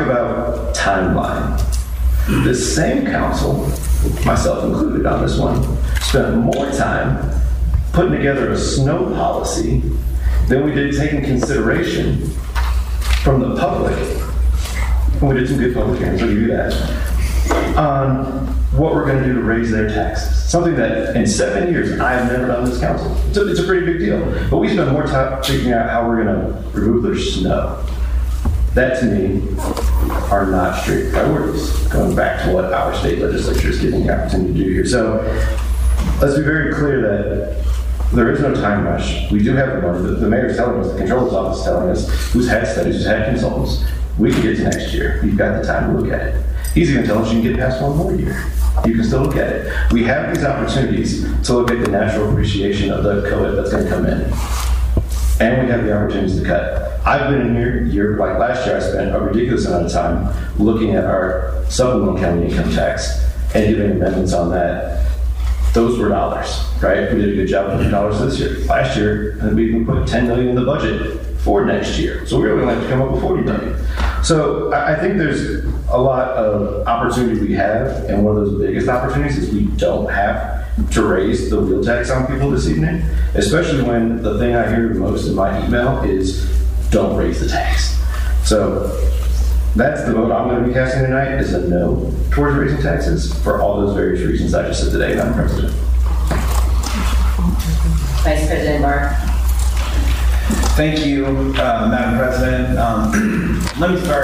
about timeline. This same council, myself included on this one, spent more time putting together a snow policy than we did taking consideration from the public. And we did some good public hearings, I'll give you that, on what we're going to do to raise their taxes. Something that in 7 years I've never done in this council. It's a pretty big deal. But we spend more time figuring out how we're going to remove their snow. That to me are not straight priorities, going back to what our state legislature is giving the opportunity to do here. So let's be very clear that there is no time rush. We do have the money. The mayor's telling us, the controller's office is telling us, who's had studies, who's had consultants. We can get to next year. You've got the time to look at it. He's even telling us you can get past one more year. You can still look at it. We have these opportunities to look at the natural appreciation of the code that's going to come in. And we have the opportunities to cut. I've been in here, like last year, I spent a ridiculous amount of time looking at our supplemental county income tax and doing amendments on that. Those were dollars, right? We did a good job putting dollars this year. Last year, we even put $10 million in the budget for next year. So we really like to come up with $40 million. So I think there's a lot of opportunity we have, and one of those biggest opportunities is we don't have to raise the wheel tax on people this evening, especially when the thing I hear the most in my email is don't raise the tax. So that's the vote I'm going to be casting tonight, is a no towards raising taxes for all those various reasons I just said today, Madam President. Vice President Barr. Thank you, Madam President. Let me start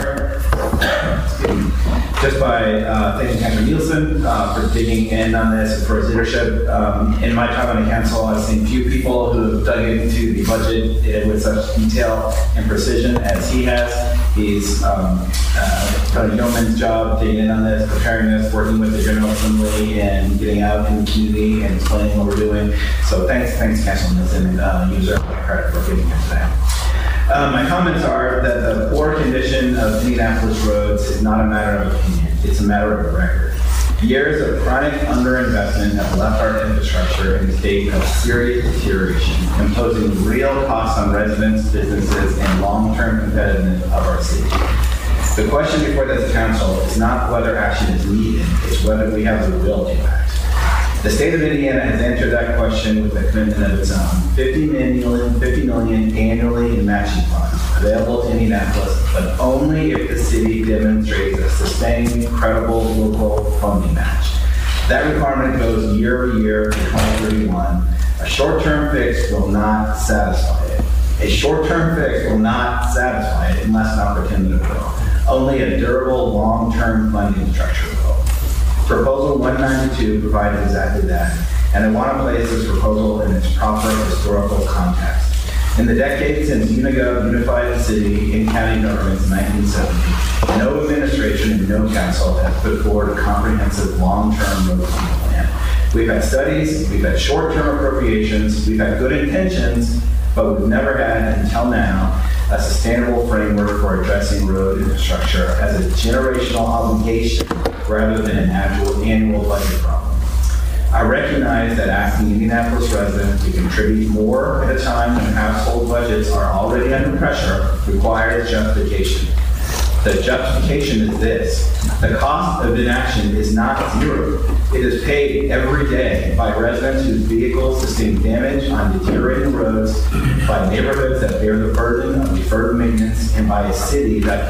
just by thanking Councilor Nielsen for digging in on this and for his leadership. In my time on the council, I've seen few people who have dug into the budget with such detail and precision as he has. He's done a yeoman's job digging in on this, preparing this, working with the General Assembly, and getting out in the community and explaining what we're doing. So thanks, Councilor Nielsen, and you deserve my credit for getting here today. My comments are that the poor condition of Indianapolis roads is not a matter of opinion, it's a matter of record. Years of chronic underinvestment have left our infrastructure in a state of serious deterioration, imposing real costs on residents, businesses, and long-term competitiveness of our city. The question before this council is not whether action is needed, it's whether we have the will to act. The state of Indiana has answered that question with a commitment of its own. $50 million annually in matching funds available to Indianapolis, but only if the city demonstrates a sustained, credible local funding match. That requirement goes year over year to 2031. A short-term fix will not satisfy it. A short-term fix will not satisfy it unless an opportunity will. Only a durable, long-term funding structure will. Proposal 192 provides exactly that, and I want to place this proposal in its proper historical context. In the decades since UNIGOV unified the city and county governments in 1970, no administration and no council has put forward a comprehensive long-term road funding plan. We've had studies, we've had short-term appropriations, we've had good intentions, but we've never had, until now, a sustainable framework for addressing road infrastructure as a generational obligation rather than an annual budget problem. I recognize that asking Indianapolis residents to contribute more at a time when household budgets are already under pressure requires justification. The justification is this: the cost of inaction is not zero. It is paid every day by residents whose vehicles sustain damage on deteriorating roads, by neighborhoods that bear the burden of deferred maintenance, and by a city that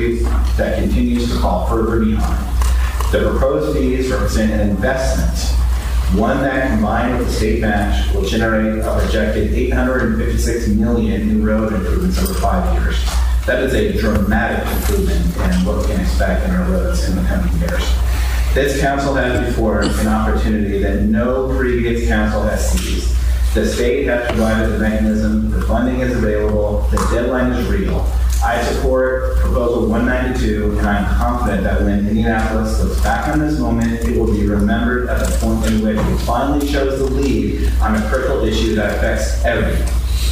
continues to fall further behind. The proposed fees represent an investment, one that combined with the state match will generate a projected $856 million in road improvements over 5 years. That is a dramatic improvement in what we can expect in our roads in the coming years. This council has before us an opportunity that no previous council has seized. The state has provided the mechanism, the funding is available, the deadline is real. I support Proposal 192, and I'm confident that when Indianapolis looks back on this moment, it will be remembered at the point in which we finally chose the lead on a critical issue that affects everyone.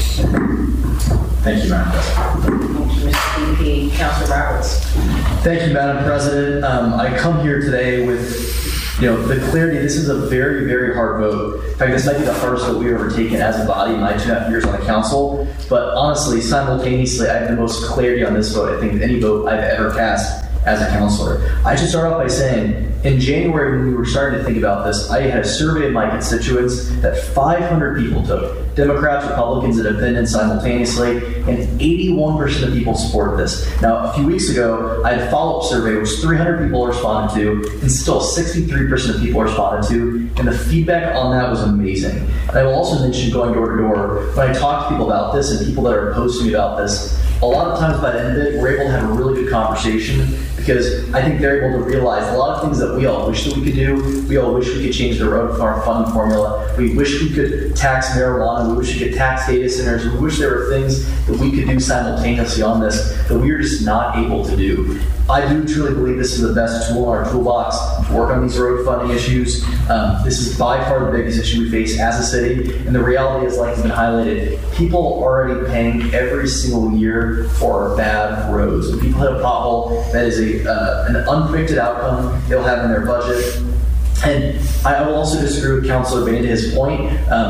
Thank you, Madam President. Thank you, Mr. VP. Councilor Roberts. Thank you, Madam President. I come here today with, the clarity. This is a very, very hard vote. In fact, this might be the hardest vote we've ever taken as a body in my 2.5 years on the council. But honestly, simultaneously, I have the most clarity on this vote, I think, of any vote I've ever cast as a counselor. I should start off by saying, in January when we were starting to think about this, I had a survey of my constituents that 500 people took, Democrats, Republicans, and independents simultaneously, and 81% of people support this. Now, a few weeks ago, I had a follow-up survey which 300 people responded to, and still 63% of people responded to, and the feedback on that was amazing. And I will also mention going door to door. When I talk to people about this and people that are opposed to me about this, a lot of times by the end of it, we're able to have a really good conversation because I think they're able to realize a lot of things that we all wish that we could do. We all wish we could change the road for our funding formula. We wish we could tax marijuana. We wish we could tax data centers. We wish there were things that we could do simultaneously on this that we are just not able to do. I do truly believe this is the best tool in our toolbox to work on these road funding issues. This is by far the biggest issue we face as a city. And the reality is, like has been highlighted, people are already paying every single year for our bad roads. When people hit a pothole, that is an unpredicted outcome they'll have in their budget. And I will also disagree with Councilor Bain to his point.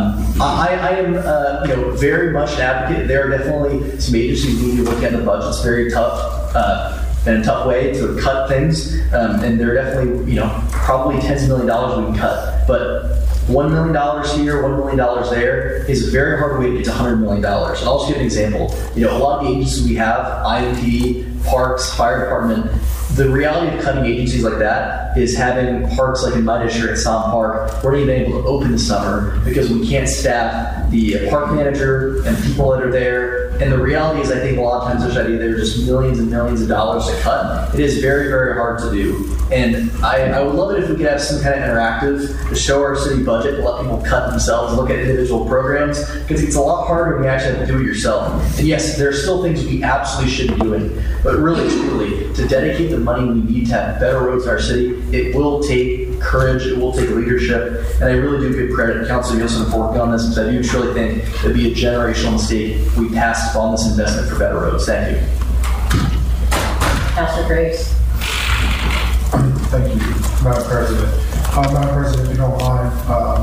I am very much an advocate. There are definitely some agencies who need to look at the budget. It's very tough. In a tough way to cut things, and there are definitely, probably tens of millions of dollars we can cut. But $1 million here, $1 million there is a very hard way to get to $100 million. And I'll just give an example. A lot of the agencies we have, IMPD, Parks, Fire Department, the reality of cutting agencies like that is having parks like in my district at Sound Park, we're not even able to open this summer because we can't staff the park manager and people that are there. And the reality is, I think a lot of times there's idea there are just millions and millions of dollars to cut. It is very, very hard to do. And I would love it if we could have some kind of interactive to show our city budget, to let people cut themselves and look at individual programs, because it's a lot harder when you actually have to do it yourself. And yes, there are still things we absolutely should be doing, but really, truly, to dedicate the money we need to have better roads in our city, it will take courage, it will take leadership, and I really do give credit to Councilor Nielsen for working on this, because I do truly think it would be a generational mistake if we passed on this investment for better roads. Thank you. Councilor Graves. Thank you, Madam President. Madam President, if you don't mind,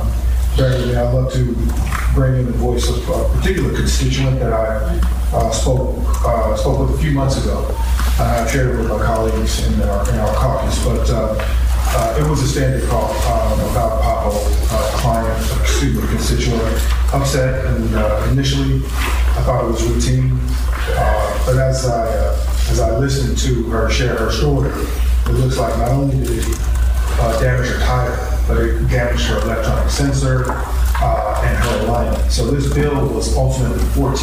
I'd love to bring in the voice of a particular constituent that I spoke with a few months ago. I've shared it with my colleagues in our caucus, but it was a standard call about a pothole constituent upset, and initially I thought it was routine, but as I listened to her share her story, it looks like not only did it damage her tire, but it damaged her electronic sensor and her alignment. So this bill was ultimately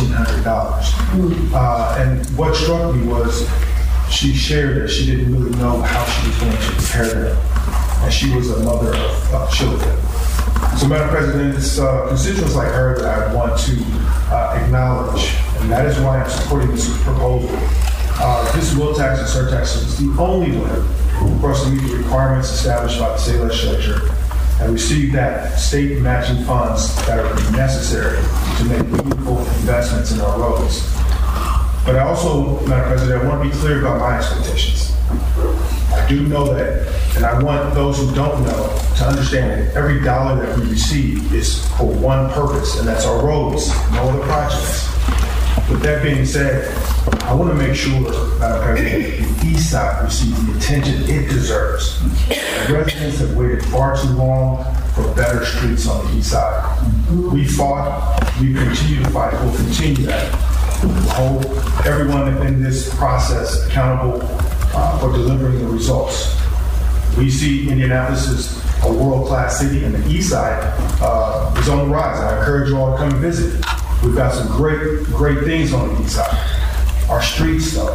$1,400. And what struck me was she shared that she didn't really know how she was going to repair them, and she was a mother of children. So, Madam President, it's constituents like her that I want to acknowledge, and that is why I'm supporting this proposal. This wheel tax and surtax is the only way for us to meet the requirements established by the state legislature and receive that state matching funds that are necessary to make meaningful investments in our roads. But I also, Madam President, I want to be clear about my expectations. I do know that, and I want those who don't know to understand that every dollar that we receive is for one purpose, and that's our roads, no other projects. With that being said, I want to make sure, Madam President, the East Side receives the attention it deserves. The residents have waited far too long for better streets on the East Side. We fought, we continue to fight, we'll continue that. We'll hold everyone in this process accountable for delivering the results. We see Indianapolis as a world-class city, and the East Side is on the rise. I encourage you all to come and visit. We've got some great things on the East Side. Our streets, though,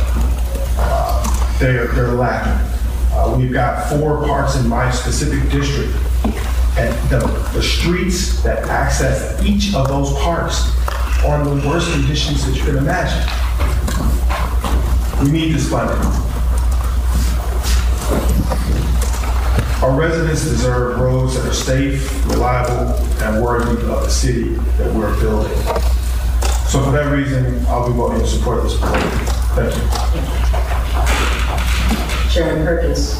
they're lacking. We've got 4 parks in my specific district, and the streets that access each of those parks are in the worst conditions that you can imagine. We need this funding. Our residents deserve roads that are safe, reliable, and worthy of the city that we're building. So for that reason, I'll be voting to support this proposal. Thank you. Chairman Perkins.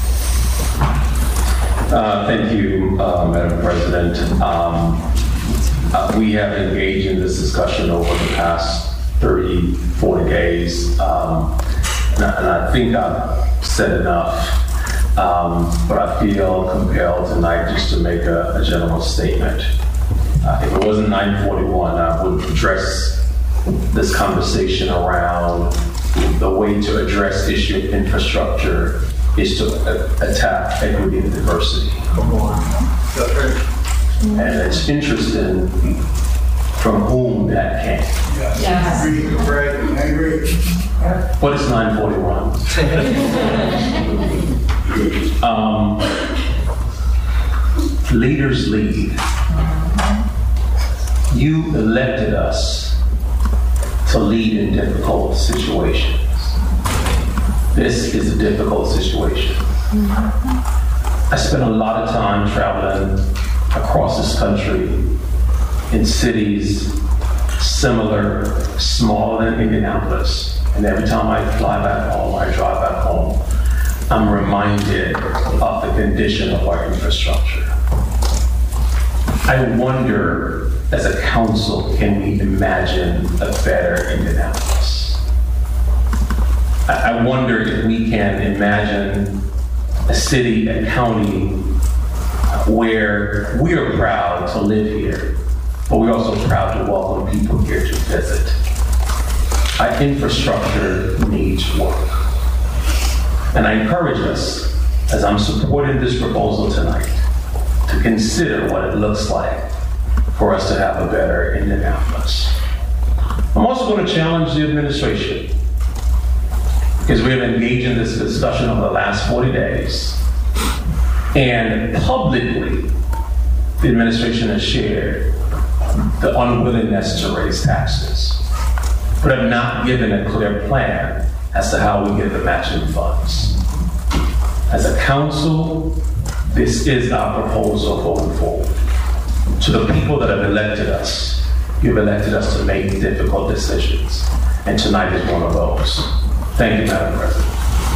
Thank you, Madam President. We have engaged in this discussion over the past 30, 40 days. And I think said enough. But I feel compelled tonight just to make a general statement. If it wasn't 9:41, I would address this conversation around the way to address the issue of infrastructure is to attack equity and diversity. And it's interesting from whom that came. Yes. I agree. What is 941? Leaders lead. You elected us to lead in difficult situations. This is a difficult situation. I spent a lot of time traveling across this country in cities similar, smaller than Indianapolis. And every time I fly back home, I drive back home, I'm reminded of the condition of our infrastructure. I wonder, as a council, can we imagine a better Indianapolis? I wonder if we can imagine a city, a county, where we are proud to live here, but we're also proud to welcome people here to visit. Our infrastructure needs work. And I encourage us, as I'm supporting this proposal tonight, to consider what it looks like for us to have a better Indianapolis. I'm also going to challenge the administration, because we have engaged in this discussion over the last 40 days. And publicly, the administration has shared the unwillingness to raise taxes, but have not given a clear plan as to how we get the matching funds. As a council, this is our proposal going forward. To the people that have elected us, you've elected us to make difficult decisions, and tonight is one of those. Thank you, Madam President.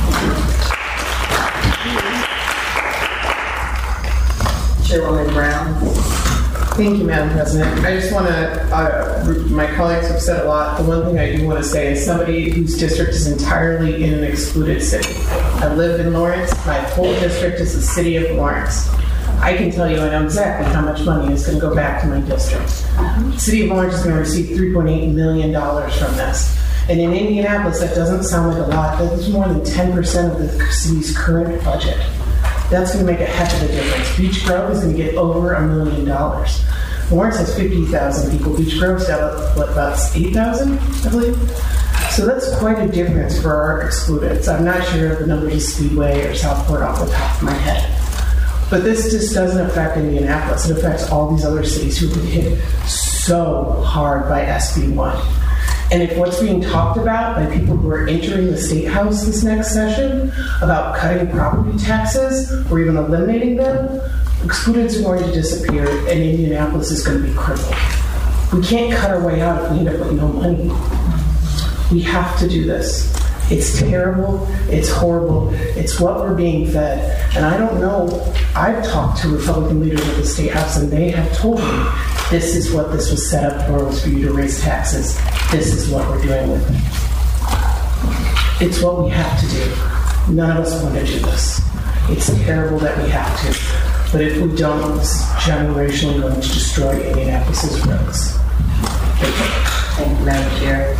Chairwoman Brown. Thank you, Madam President. I just want to, my colleagues have said a lot. The one thing I do want to say is somebody whose district is entirely in an excluded city. I live in Lawrence. My whole district is the city of Lawrence. I can tell you I know exactly how much money is going to go back to my district. The city of Lawrence is going to receive $3.8 million from this. And in Indianapolis, that doesn't sound like a lot, but it's more than 10% of the city's current budget. That's going to make a heck of a difference. Beech Grove is going to get over $1 million. Lawrence has 50,000 people. Beech Grove's got, what, about 8,000, I believe? So that's quite a difference for our excludeds. I'm not sure of the numbers of Speedway or Southport off the top of my head. But this just doesn't affect Indianapolis. It affects all these other cities who have been hit so hard by SB 1. And if what's being talked about by people who are entering the State House this next session about cutting property taxes or even eliminating them, excludeds are going to disappear and Indianapolis is going to be crippled. We can't cut our way out if we end up with no money. We have to do this. It's terrible. It's horrible. It's what we're being fed. And I don't know. I've talked to Republican leaders at the State House, and they have told me this is what this was set up for, was for you to raise taxes. This is what we're doing with it. It's what we have to do. None of us want to do this. It's terrible that we have to. But if we don't, it's generationally going to destroy Indianapolis's roads. Thank you, Madam Chair.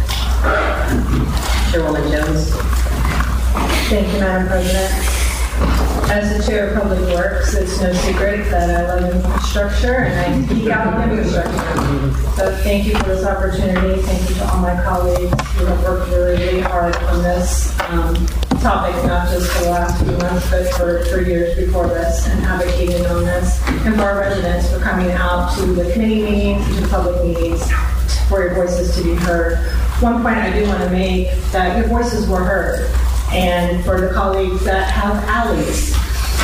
Chairwoman Jones. Thank you, Madam President. As the Chair of Public Works, it's no secret that I love infrastructure and I geek out on infrastructure. So thank you for this opportunity. Thank you to all my colleagues who have worked really, really hard on this topic, not just for the last few months, but for years before this, and advocating on this, and for our residents for coming out to the committee meetings, to public meetings, for your voices to be heard. One point I do want to make, that your voices were heard. And for the colleagues that have alleys,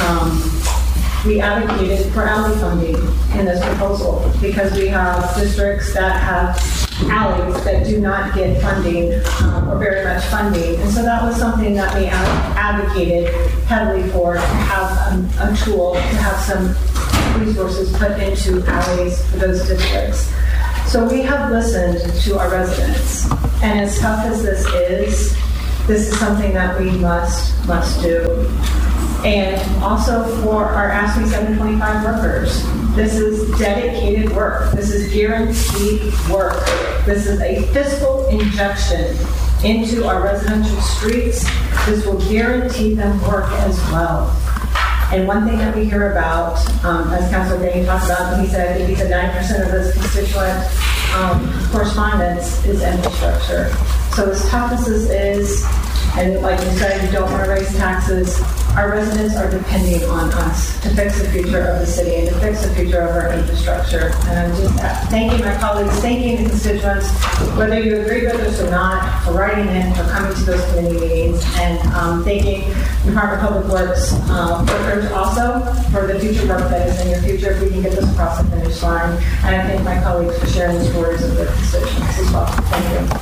we advocated for alley funding in this proposal because we have districts that have alleys that do not get funding or very much funding. And so that was something that we advocated heavily for, to have a tool, to have some resources put into alleys for those districts. So we have listened to our residents. And as tough as this is, This is something that we must do. And also for our ASME 725 workers, this is dedicated work. This is guaranteed work. This is a fiscal injection into our residential streets. This will guarantee them work as well. And one thing that we hear about, as Councilor Day talked about, he said 9% of this constituent correspondence is infrastructure. So as tough as this is, and like you said, you don't want to raise taxes, our residents are depending on us to fix the future of the city and to fix the future of our infrastructure. And I'm just thanking my colleagues, thanking the constituents, whether you agree with us or not, for writing in, for coming to those committee meetings, and thanking Department of Public Works workers also for the future work that is in your future if we can get this across the finish line. And I thank my colleagues for sharing the stories of their constituents as well. Thank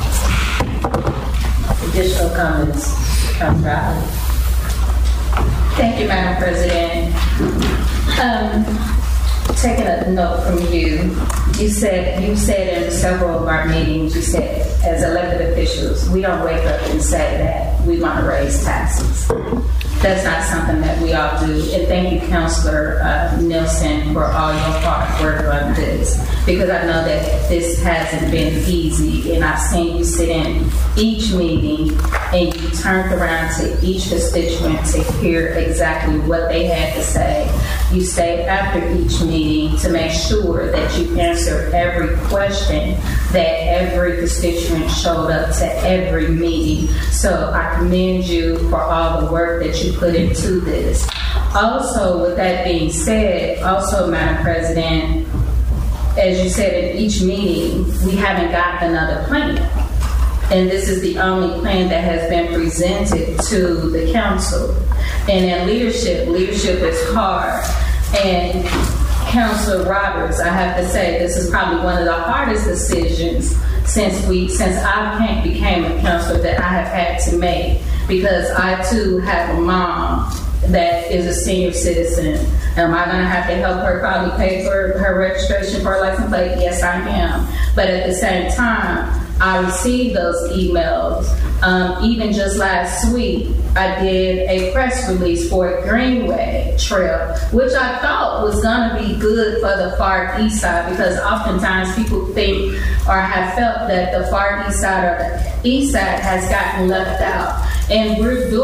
you. Additional comments, Councilor Allen. Thank you, Madam President. Taking a note from you, you said in several of our meetings, you said as elected officials, we don't wake up and say that we want to raise taxes. That's not something that we all do. And thank you, Councilor Nielsen, for all your hard work on this, because I know that this hasn't been easy. And I've seen you sit in each meeting and you turned around to each constituent to hear exactly what they had to say. You stayed after each meeting to make sure that you answered every question that every constituent showed up to every meeting. So I commend you for all the work that you put into this. Also, with that being said, also, Madam President, as you said in each meeting, we haven't got another plan. And this is the only plan that has been presented to the council. And in leadership is hard. And Councilor Roberts, I have to say, this is probably one of the hardest decisions since I became a councilor that I have had to make, because I too have a mom that is a senior citizen. Am I going to have to help her probably pay for her registration for her license plate? Yes, I am. But at the same time, I received those emails. Even just last week, I did a press release for a Greenway Trail, which I thought was going to be good for the far east side, because oftentimes people think or have felt that the far east side or the east side has gotten left out. And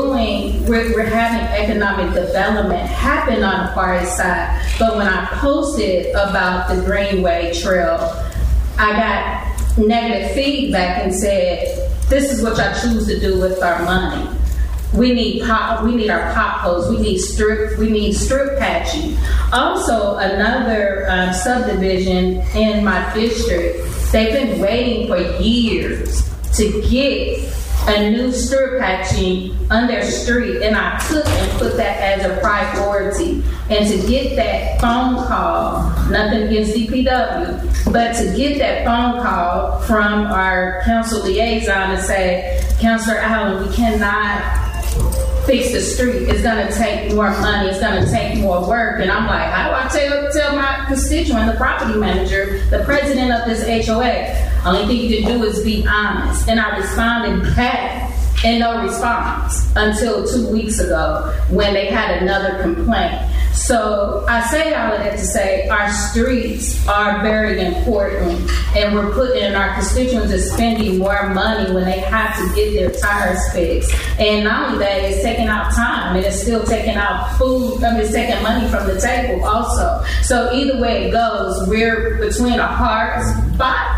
we're having economic development happen on the far east side. But when I posted about the Greenway Trail, I got negative feedback and said, this is what y'all choose to do with our money. We need our potholes. We need strip patching. Also, another subdivision in my district, they've been waiting for years to get a new strip patching on their street, and I took and put that as a priority. And to get that phone call, nothing against DPW, but to get that phone call from our council liaison and say, Councilor Allen, we cannot fix the street. It's going to take more money. It's going to take more work. And I'm like, how do I tell my constituent, the property manager, the president of this HOA? Only thing you can do is be honest. And I responded back, and no response until 2 weeks ago when they had another complaint. So I say all of that to say our streets are very important, and our constituents are spending more money when they have to get their tires fixed. And not only that, it's taking out time, and it's still taking out food. It's taking money from the table also. So either way it goes, we're between a hard spot.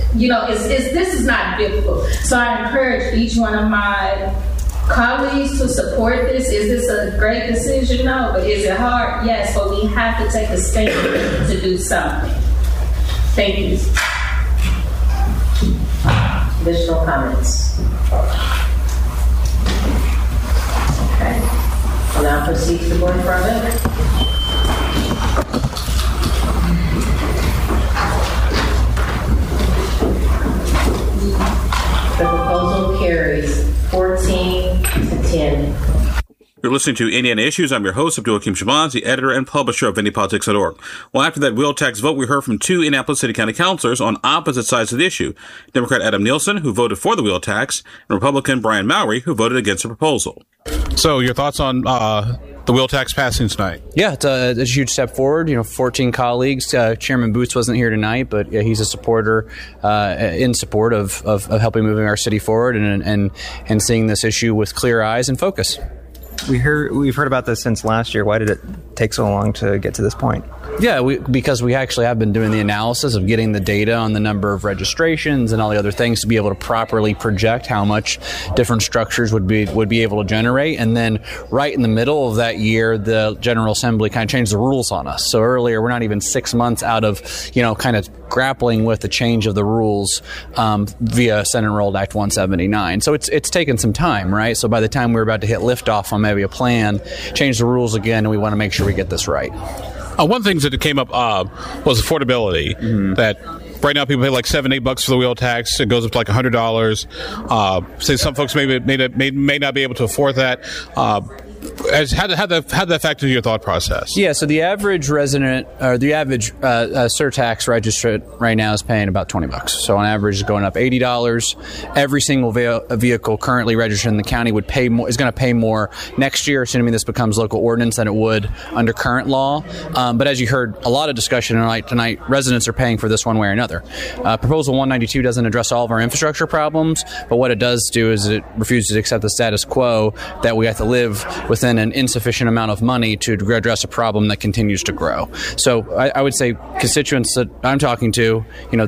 This is not difficult. So I encourage each one of my colleagues to support this. Is this a great decision? No. But is it hard? Yes. But we have to take a stand to do something. Thank you. Additional comments? Okay. I'll now proceed to the board for a vote. The proposal carries 14 to 10. You're listening to Indiana Issues. I'm your host, Abdul Hakim Shabazz, the editor and publisher of IndyPolitics.org. Well, after that wheel tax vote, we heard from two Indianapolis City County councilors on opposite sides of the issue. Democrat Adam Nielsen, who voted for the wheel tax, and Republican Brian Mowry, who voted against the proposal. So your thoughts on the wheel tax passing tonight? Yeah, it's a huge step forward. 14 colleagues. Chairman Boots wasn't here tonight, but he's a supporter, in support of helping moving our city forward and seeing this issue with clear eyes and focus. We've heard about this since last year. Why did it take so long to get to this point? Yeah, because we actually have been doing the analysis of getting the data on the number of registrations and all the other things to be able to properly project how much different structures would be able to generate. And then right in the middle of that year, the General Assembly kind of changed the rules on us. So earlier, we're not even 6 months out of, kind of grappling with the change of the rules via Senate Enrolled Act 179. So it's taken some time, right? So by the time we're about to hit liftoff on maybe a plan, change the rules again, and we want to make sure we get this right. One of the things that came up was affordability. Mm-hmm. That right now people pay like $7-8 for the wheel tax. It goes up to like $100. Say some folks may not be able to afford that. How did that factor into your thought process? Yeah, so the average resident, or the average surtax registered right now is paying about $20. So on average, it's going up $80. Every single vehicle currently registered in the county is going to pay more next year, assuming this becomes local ordinance, than it would under current law. But as you heard, a lot of discussion tonight, residents are paying for this one way or another. Proposal 192 doesn't address all of our infrastructure problems, but what it does do is it refuses to accept the status quo that we have to live within an insufficient amount of money to address a problem that continues to grow. So I would say constituents that I'm talking to,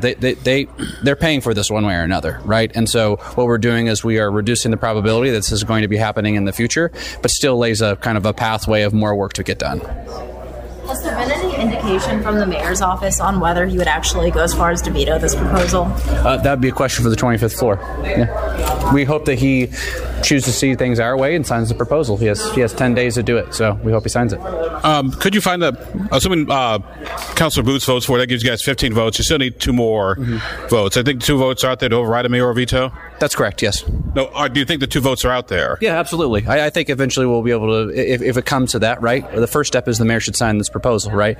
they're paying for this one way or another, right? And so what we're doing is we are reducing the probability that this is going to be happening in the future, but still lays a kind of a pathway of more work to get done. Has there been any indication from the mayor's office on whether he would actually go as far as to veto this proposal? That would be a question for the 25th floor. Yeah. We hope that he chooses to see things our way and signs the proposal. He has 10 days to do it, so we hope he signs it. Could you find assuming Councilor Boots votes for it, that gives you guys 15 votes. You still need 2 more votes. I think 2 votes are out there to override a mayoral veto? That's correct, yes. No, do you think the 2 votes are out there? Yeah, absolutely. I think eventually we'll be able to, if it comes to that, right? The first step is the mayor should sign this proposal, right?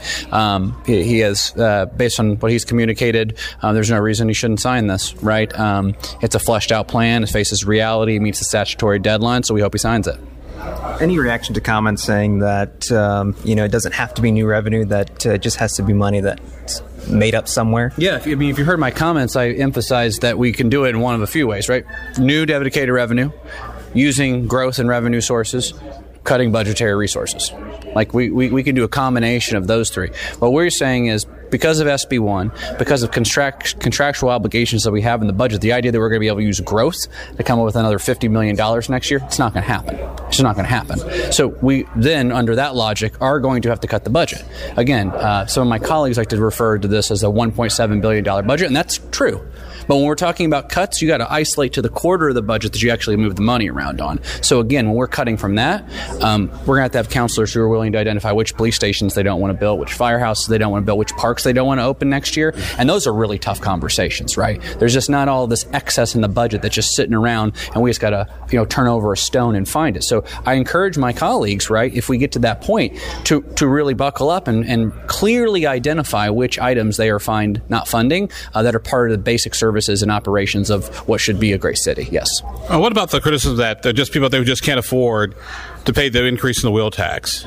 He has, based on what he's communicated, there's no reason he shouldn't sign this, right? It's a fleshed out plan. It faces reality, meets the statutory deadline, so we hope he signs it. Any reaction to comments saying that, it doesn't have to be new revenue, that it just has to be money that's made up somewhere? Yeah, if you heard my comments, I emphasized that we can do it in one of a few ways, right? New dedicated revenue, using growth and revenue sources, cutting budgetary resources. Like we can do a combination of those 3. What we're saying is, because of SB1, because of contractual obligations that we have in the budget, the idea that we're going to be able to use growth to come up with another $50 million next year, it's not going to happen. It's just not going to happen. So we then, under that logic, are going to have to cut the budget. Again, some of my colleagues like to refer to this as a $1.7 billion budget, and that's true. But when we're talking about cuts, you got to isolate to the quarter of the budget that you actually move the money around on. So again, when we're cutting from that, we're going to have councilors who are willing to identify which police stations they don't want to build, which firehouses they don't want to build, which parks they don't want to open next year. And those are really tough conversations, right? There's just not all this excess in the budget that's just sitting around, and we just got to turn over a stone and find it. So I encourage my colleagues, right, if we get to that point, to really buckle up and clearly identify which items they are not funding that are part of the basic services and operations of what should be a great city. Yes. What about the criticism that they're just people that just can't afford to pay the increase in the wheel tax?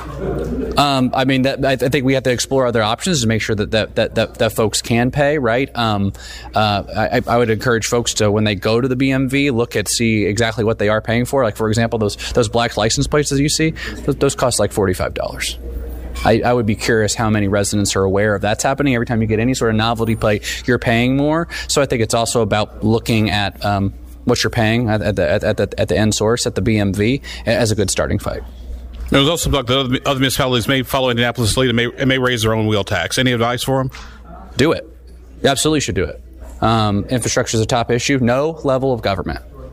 I think we have to explore other options to make sure that folks can pay, right? I would encourage folks to, when they go to the BMV, see exactly what they are paying for. Like, for example, those black license plates that you see, those cost like $45. I would be curious how many residents are aware of that's happening. Every time you get any sort of novelty plate, you're paying more. So I think it's also about looking at what you're paying at the end source, at the BMV, as a good starting fight. There was also talk that other municipalities may follow Indianapolis' lead and may raise their own wheel tax. Any advice for them? Do it. You absolutely should do it. Infrastructure is a top issue. No level of government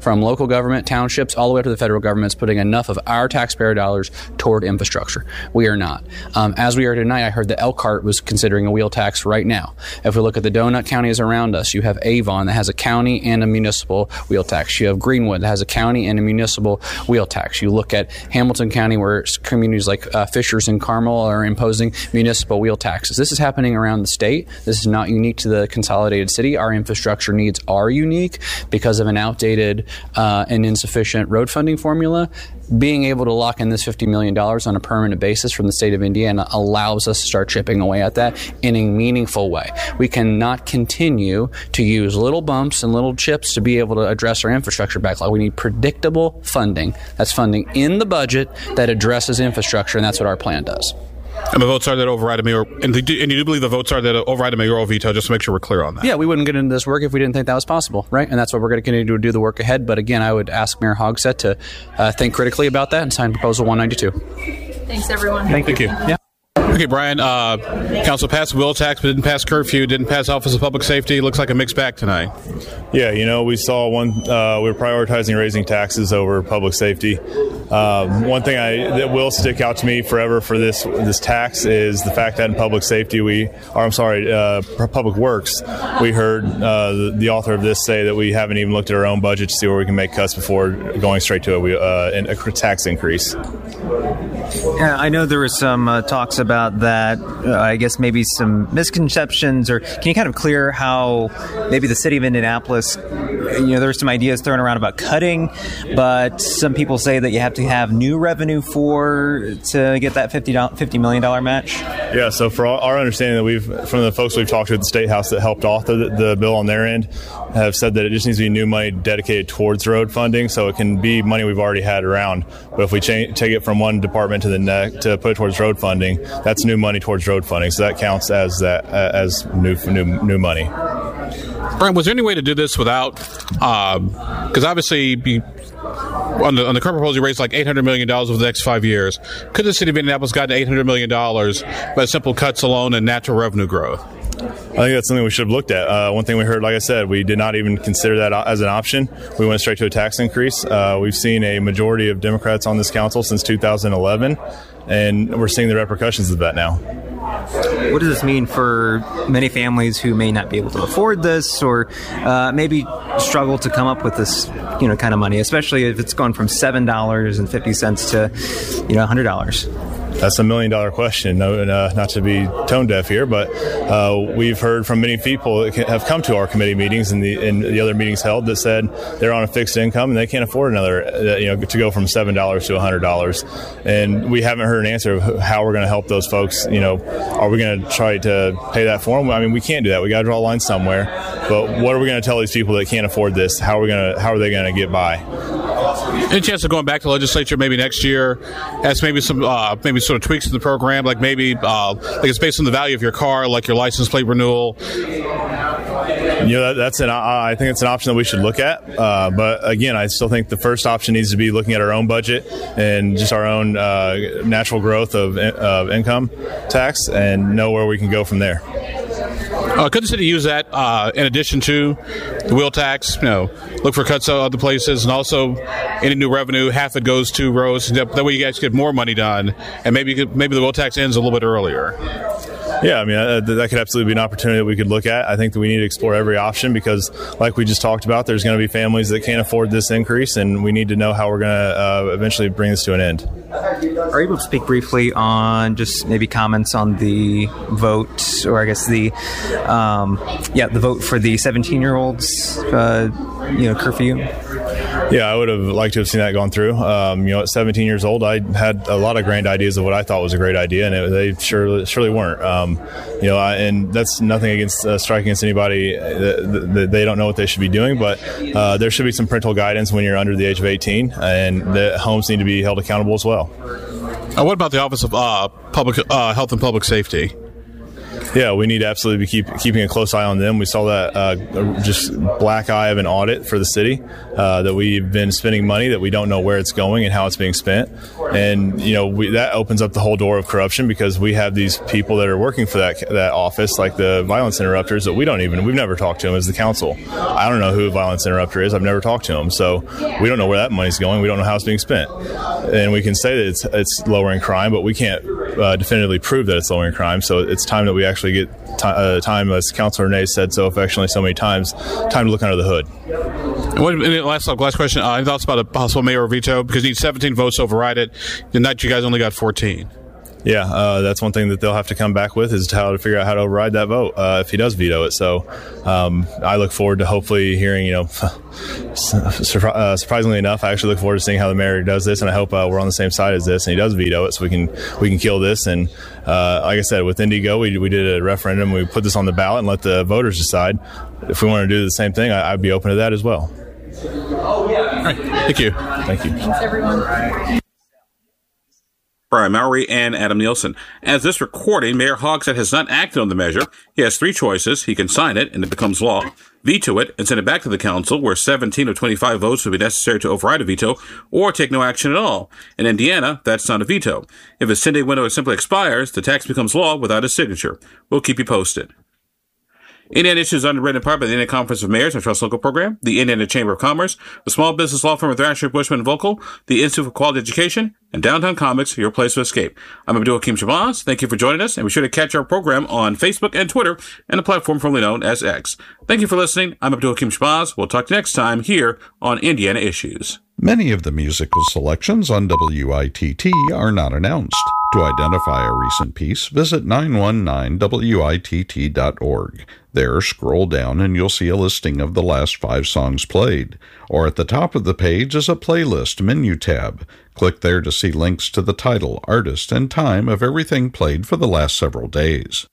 from local government, townships, all the way up to the federal government, is putting enough of our taxpayer dollars toward infrastructure. We are not. As we are tonight, I heard that Elkhart was considering a wheel tax right now. If we look at the donut counties around us, you have Avon that has a county and a municipal wheel tax. You have Greenwood that has a county and a municipal wheel tax. You look at Hamilton County, where communities like Fishers and Carmel are imposing municipal wheel taxes. This is happening around the state. This is not unique to the consolidated city. Our infrastructure needs are unique because of an outdated and insufficient road funding formula. Being able to lock in this $50 million on a permanent basis from the state of Indiana allows us to start chipping away at that in a meaningful way. We cannot continue to use little bumps and little chips to be able to address our infrastructure backlog. We need predictable funding. That's funding in the budget that addresses infrastructure, and that's what our plan does. And the votes are that override a mayor, and you do believe the votes are that override a mayoral veto, just to make sure we're clear on that. Yeah, we wouldn't get into this work if we didn't think that was possible, right? And that's what we're going to continue to do the work ahead. But again, I would ask Mayor Hogsett to think critically about that and sign Proposal 192. Thanks, everyone. Thank you. Yeah. Okay, Brian, council passed wheel tax, but didn't pass curfew, didn't pass Office of Public Safety. Looks like a mixed bag tonight. Yeah, we saw we're prioritizing raising taxes over public safety. One thing that will stick out to me forever for this tax is the fact that in public safety, Public Works, we heard the author of this say that we haven't even looked at our own budget to see where we can make cuts before going straight to a tax increase. Yeah, I know there was some talks about that, I guess maybe some misconceptions, or can you kind of clear how maybe the city of Indianapolis, there were some ideas thrown around about cutting, but some people say that you have to have new revenue to get that $50 million match? Yeah, so for our understanding that from the folks we've talked to at the State House that helped author the bill on their end, have said that it just needs to be new money dedicated towards road funding, so it can be money we've already had around. But if we take it from one department to the next to put it towards road funding, that's new money towards road funding. So that counts as new money. Brian, was there any way to do this without? Because obviously, on the current proposal, you raised like $800 million over the next 5 years. Could the city of Indianapolis gotten $800 million by simple cuts alone and natural revenue growth? I think that's something we should have looked at. One thing we heard, like I said, we did not even consider that as an option. We went straight to a tax increase. We've seen a majority of Democrats on this council since 2011, and we're seeing the repercussions of that now. What does this mean for many families who may not be able to afford this, or maybe struggle to come up with this, kind of money, especially if it's gone from $7.50 to, $100? That's $1 million question. No, not to be tone deaf here, but we've heard from many people that have come to our committee meetings and the other meetings held that said they're on a fixed income and they can't afford another, to go from $7 to $100. And we haven't heard an answer of how we're going to help those folks. Are we going to try to pay that for them? I mean, we can't do that. We got to draw a line somewhere. But what are we going to tell these people that can't afford this? How are they going to get by? Any chance of going back to the legislature maybe next year as maybe some maybe sort of tweaks in the program, like maybe like it's based on the value of your car, like your license plate renewal? I think it's an option that we should look at. But again, I still think the first option needs to be looking at our own budget and just our own natural growth of income tax and know where we can go from there. Could the city use that in addition to the wheel tax? Look for cuts at other places, and also any new revenue, half it goes to roads. That way, you guys get more money done, and maybe the wheel tax ends a little bit earlier. Yeah, I mean, that could absolutely be an opportunity that we could look at. I think that we need to explore every option because, like we just talked about, there's going to be families that can't afford this increase, and we need to know how we're going to eventually bring this to an end. Are you able to speak briefly on just maybe comments on the vote, or I guess the vote for the 17-year-olds, curfew? Yeah, I would have liked to have seen that gone through. At 17 years old, I had a lot of grand ideas of what I thought was a great idea, and they surely weren't. And that's nothing against striking against anybody that they don't know what they should be doing, but there should be some parental guidance when you're under the age of 18, and the homes need to be held accountable as well. What about the Office of Public Health and Public Safety? Yeah, we need to absolutely be keeping a close eye on them. We saw that just black eye of an audit for the city, that we've been spending money that we don't know where it's going and how it's being spent. And, that opens up the whole door of corruption, because we have these people that are working for that office, like the violence interrupters, that we've never talked to them as the council. I don't know who a violence interrupter is. I've never talked to them. So we don't know where that money's going. We don't know how it's being spent. And we can say that it's lowering crime, but we can't definitively prove that it's lowering crime. So it's time that we actually get time, as Councilor Ney said so affectionately so many times, time to look under the hood. Last question. Any thoughts about a possible mayor veto? Because you need 17 votes to override it. Tonight you guys only got 14. Yeah, that's one thing that they'll have to come back with, is how to figure out how to override that vote if he does veto it. So I look forward to hopefully hearing, surprisingly enough, I actually look forward to seeing how the mayor does this, and I hope we're on the same side as this and he does veto it, so we can kill this. And like I said, with Indigo, we did a referendum. We put this on the ballot and let the voters decide. If we want to do the same thing, I'd be open to that as well. All right. Thank you. Thank you. Thanks, everyone. Brian Mowry and Adam Nielsen. As this recording, Mayor Hogsett has not acted on the measure. He has three choices. He can sign it, and it becomes law, veto it, and send it back to the council, where 17 of 25 votes would be necessary to override a veto, or take no action at all. In Indiana, that's not a veto. If his 10-day window simply expires, the tax becomes law without his signature. We'll keep you posted. Indiana Issues is underwritten in part by the Indiana Conference of Mayors and Trust Local Program, the Indiana Chamber of Commerce, the small business law firm of Thrasher, Bushman & Vocal, the Institute for Quality Education, and Downtown Comics, your place to escape. I'm Abdul Hakim Shabazz. Thank you for joining us, and be sure to catch our program on Facebook and Twitter, and a platform formerly known as X. Thank you for listening. I'm Abdul Hakim Shabazz. We'll talk to you next time here on Indiana Issues. Many of the musical selections on WITT are not announced. To identify a recent piece, visit 919witt.org. There, scroll down and you'll see a listing of the last 5 songs played. Or at the top of the page is a playlist menu tab. Click there to see links to the title, artist, and time of everything played for the last several days.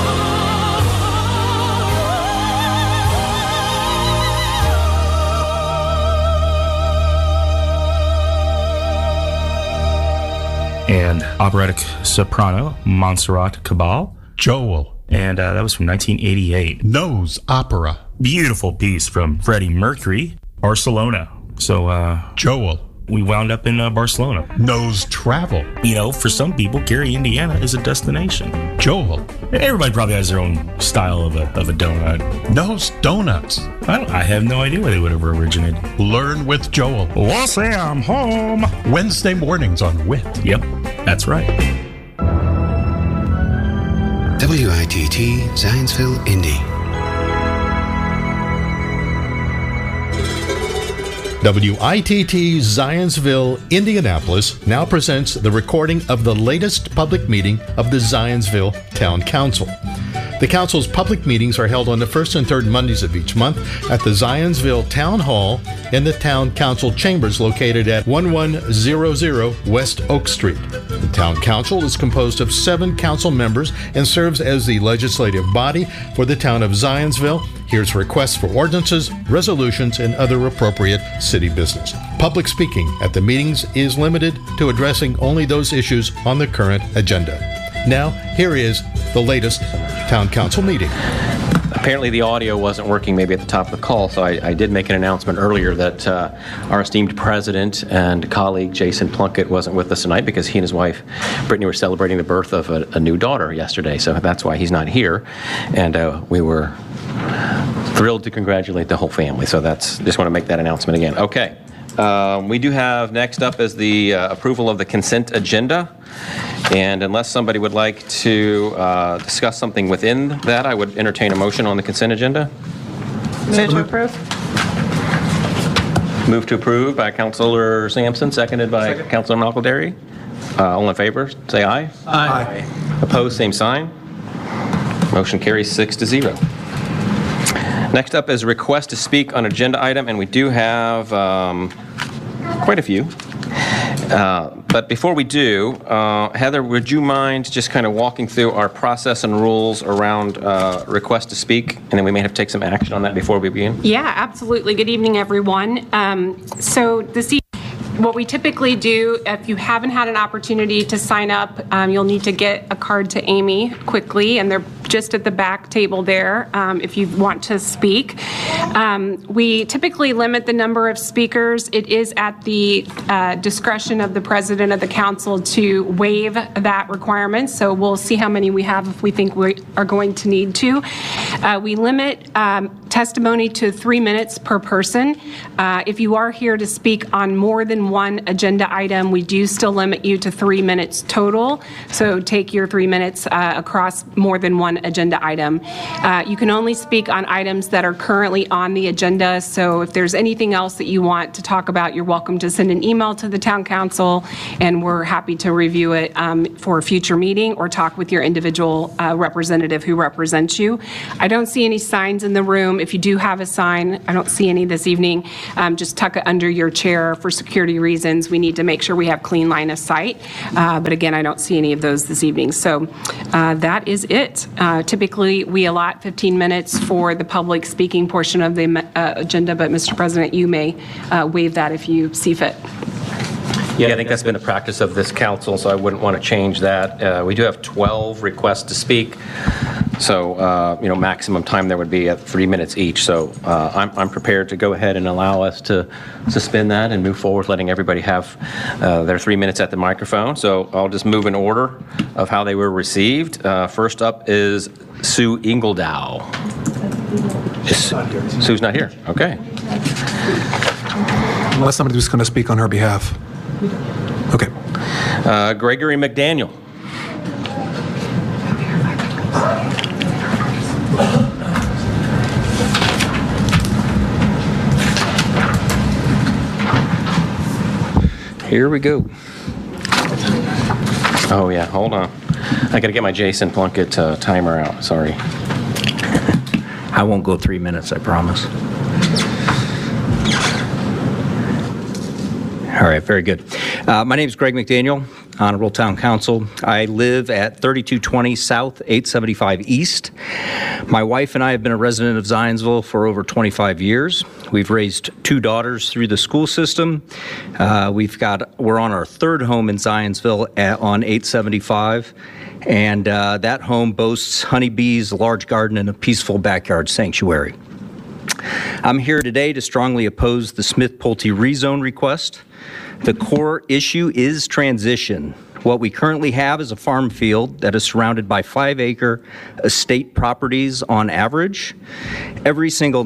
And operatic soprano, Montserrat Cabal. Joel. And that was from 1988. Nose Opera. Beautiful piece from Freddie Mercury, Barcelona. So, Joel. We wound up in Barcelona. Nose Travel. For some people, Gary, Indiana is a destination. Joel. Everybody probably has their own style of a donut. Nose Donuts. I have no idea where they would have originated. Learn with Joel. We'll say I'm home. Wednesday mornings on WIT. Yep, that's right. WITT Zionsville, Indy. WITT Zionsville, Indianapolis now presents the recording of the latest public meeting of the Zionsville Town Council. The council's public meetings are held on the first and third Mondays of each month at the Zionsville Town Hall in the Town Council Chambers located at 1100 West Oak Street. The Town Council is composed of 7 council members and serves as the legislative body for the town of Zionsville, hears requests for ordinances, resolutions, and other appropriate city business. Public speaking at the meetings is limited to addressing only those issues on the current agenda. Now, here is the latest Town Council meeting. Apparently the audio wasn't working maybe at the top of the call, so I did make an announcement earlier that our esteemed president and colleague Jason Plunkett wasn't with us tonight because he and his wife Brittany were celebrating the birth of a new daughter yesterday, so that's why he's not here. And we were thrilled to congratulate the whole family, so just want to make that announcement again. Okay. We do have next up is the approval of the consent agenda. And unless somebody would like to discuss something within that, I would entertain a motion on the consent agenda. Move to approve. Move to approve by Councilor Sampson, seconded by Councilor McElderry. All in favor, say aye. Aye. Opposed, same sign. Motion carries 6-0. Next up is request to speak on agenda item, and we do have quite a few. But before we do, Heather, would you mind just kind of walking through our process and rules around request to speak, and then we may have to take some action on that before we begin? Yeah, absolutely. Good evening, everyone. So this evening, What we typically do, if you haven't had an opportunity to sign up, you'll need to get a card to Amy quickly, and they're just at the back table there if you want to speak. We typically limit the number of speakers. It is at the discretion of the president of the council to waive that requirement, so we'll see how many we have if we think we are going to need to. We limit testimony to 3 minutes per person. If you are here to speak on more than one agenda item, we do still limit you to 3 minutes total. So take your 3 minutes across more than one agenda item. You can only speak on items that are currently on the agenda. So if there's anything else that you want to talk about, you're welcome to send an email to the town council, and we're happy to review it for a future meeting or talk with your individual representative who represents you. I don't see any signs in the room. If you do have a sign, I don't see any this evening, just tuck it under your chair. For security reasons, we need to make sure we have clean line of sight. But again, I don't see any of those this evening. So that is it. Typically, we allot 15 minutes for the public speaking portion of the agenda, but Mr. President, you may waive that if you see fit. Yeah, I think that's been a practice of this council, so I wouldn't want to change that. We do have 12 requests to speak, so maximum time there would be at 3 minutes each. So I'm prepared to go ahead and allow us to suspend that and move forward, letting everybody have their 3 minutes at the microphone. So I'll just move in order of how they were received. First up is Sue Ingledow. Sue's not here. Okay. Unless somebody was going to speak on her behalf. Okay. Gregory McDaniel. Here we go. Oh yeah, hold on. I gotta get my Jason Plunkett timer out, sorry. I won't go 3 minutes, I promise. All right, very good. My name is Greg McDaniel, Honorable Town Council. I live at 3220 South, 875 East. My wife and I have been a resident of Zionsville for over 25 years. We've raised 2 daughters through the school system. We're on our 3rd home in Zionsville on 875. And that home boasts honeybees, a large garden, and a peaceful backyard sanctuary. I'm here today to strongly oppose the Smith-Pulte rezone request. The core issue is transition. What we currently have is a farm field that is surrounded by 5-acre estate properties on average. Every single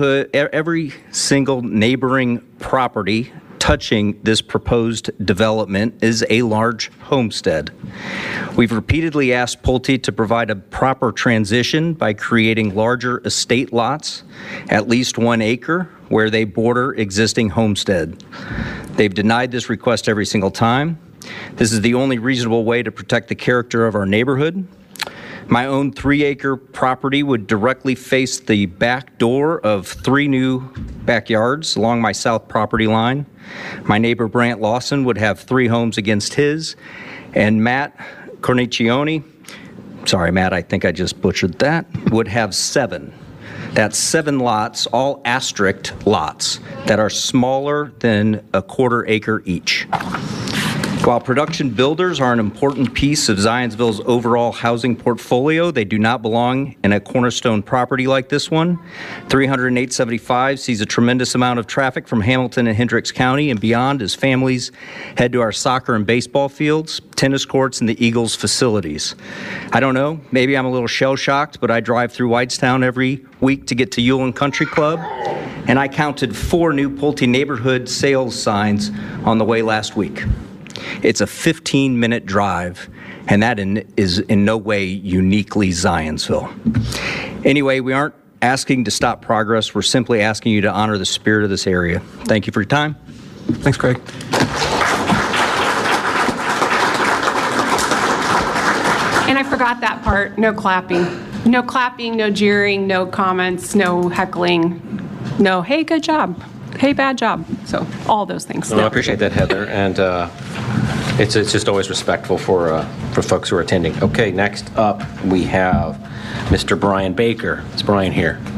neighboring property touching this proposed development is a large homestead. We've repeatedly asked Pulte to provide a proper transition by creating larger estate lots, at least 1 acre, where they border existing homestead. They've denied this request every single time. This is the only reasonable way to protect the character of our neighborhood. My own 3-acre property would directly face the back door of 3 new backyards along my south property line. My neighbor Brant Lawson would have 3 homes against his, and Matt Cornicione, sorry Matt, I think I just butchered that, would have 7. That's 7 lots, all asterisk lots, that are smaller than a 1/4 acre each. While production builders are an important piece of Zionsville's overall housing portfolio, they do not belong in a cornerstone property like this one. 30875 sees a tremendous amount of traffic from Hamilton and Hendricks County and beyond as families head to our soccer and baseball fields, tennis courts, and the Eagles facilities. I don't know, maybe I'm a little shell-shocked, but I drive through Whitestown every week to get to Ulen Country Club, and I counted 4 new Pulte neighborhood sales signs on the way last week. It's a 15-minute drive, and that is in no way uniquely Zionsville. Anyway, we aren't asking to stop progress. We're simply asking you to honor the spirit of this area. Thank you for your time. Thanks, Craig. And I forgot that part, no clapping. No clapping, no jeering, no comments, no heckling, no, hey, good job, hey, bad job. So all those things. Well, I appreciate that, Heather, and it's just always respectful for folks who are attending. Okay, next up we have Mr. Brian Baker. Is Brian here?